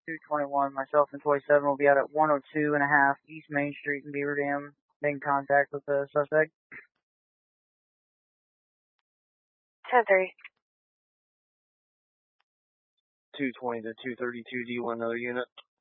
221, myself and 27 will be out at 102 and a half East Main Street in Beaver Dam. In contact with the suspect. 10-3. 220 to 232, do you want another unit?